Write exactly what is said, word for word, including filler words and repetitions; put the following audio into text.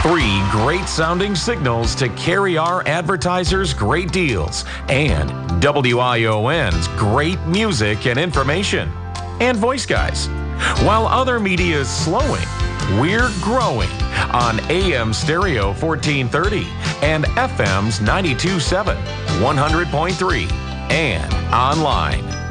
Three great sounding signals to carry our advertisers great deals and W I O N's great music and information. And Voice Guys. While other media is slowing, we're growing on A M Stereo fourteen thirty and F M's ninety-two point seven, one hundred point three, and online